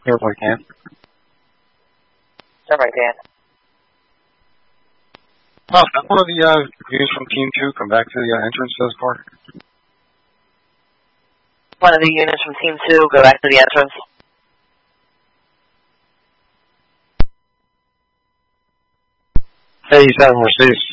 Airplane can. Alright, Dan. Oh, one of the units from Team 2 come back to the entrance to this car. One of the units from Team 2 go back to the entrance. Hey, 7 Mercedes.